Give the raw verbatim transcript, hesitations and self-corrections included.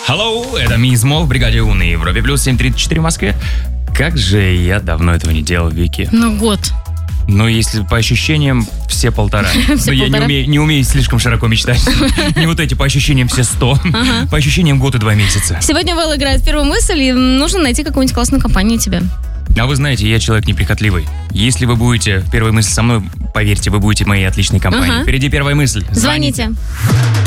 Hello, это Мизмо в бригаде У на Европе плюс семь тридцать четыре в Москве. Как же я давно этого не делал, Вики. Ну, год. Но если по ощущениям, все полтора. Но я не умею, не умею слишком широко мечтать. Не вот эти, по ощущениям, все сто. По ощущениям, год и два месяца. Сегодня Вэл играет в первую мысль, и нужно найти какую-нибудь классную компанию тебе. А вы знаете, я человек неприхотливый. Если вы будете в первой мысли со мной, поверьте, вы будете моей отличной компанией. Ага. Впереди первая мысль. Звоните.